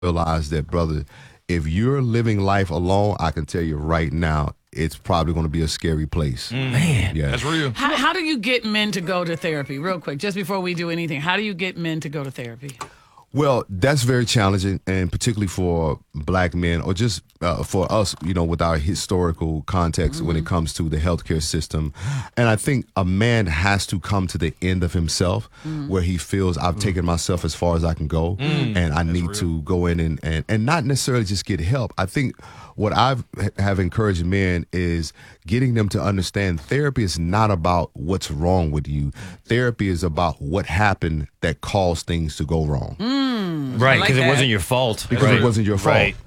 realize that, brother, if you're living life alone, I can tell you right now, it's probably going to be a scary place. Man, Yeah. that's real. How do you get men to go to therapy? Real quick, just before we do anything, how do you get men to go to therapy? Well, that's very challenging, and particularly for black men, or just for us, with our historical context when it comes to the healthcare system. And I think a man has to come to the end of himself where he feels I've taken myself as far as I can go, and I need to go in and not necessarily just get help. I think what have encouraged men is getting them to understand therapy is not about what's wrong with you. Therapy is about what happened that caused things to go wrong. Right, like because it that. wasn't your fault. Because it wasn't your fault. Right.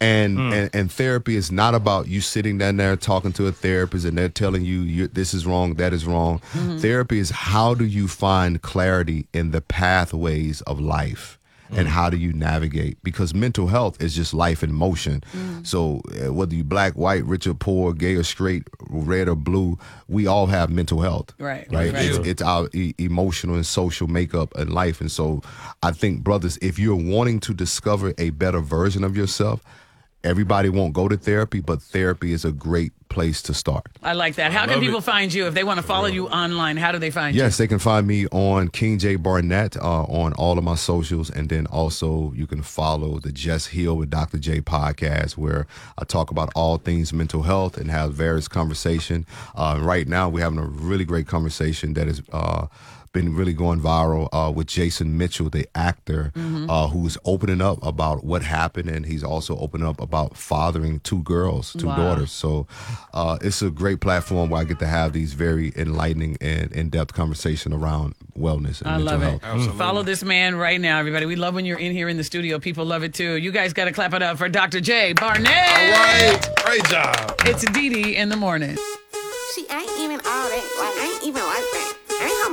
And therapy is not about you sitting down there talking to a therapist and they're telling you this is wrong, that is wrong. Therapy is how do you find clarity in the pathways of life? And how do you navigate? Because mental health is just life in motion. So whether you black, white, rich or poor, gay or straight, red or blue, we all have mental health. Right. It's our emotional and social makeup in life. And so I think, brothers, if you're wanting to discover a better version of yourself, everybody won't go to therapy, but therapy is a great place to start. I like that. How can people find you if they want to follow you online? How do they find you? Yes, they can find me on King J Barnett on all of my socials, and then also you can follow the Just Heal with Dr. J podcast, where I talk about all things mental health and have various conversation. Right now, we're having a really great conversation that is been really going viral with Jason Mitchell, the actor, who's opening up about what happened, and he's also opening up about fathering two daughters. So it's a great platform where I get to have these very enlightening and in-depth conversation around wellness and mental health. Absolutely. Follow this man right now, everybody. We love when you're in here in the studio. People love it too. You guys got to clap it up for Dr. J Barnett. All right, great job. It's Dee Dee in the morning. She ain't even all that. Like, ain't even like that. Ain't her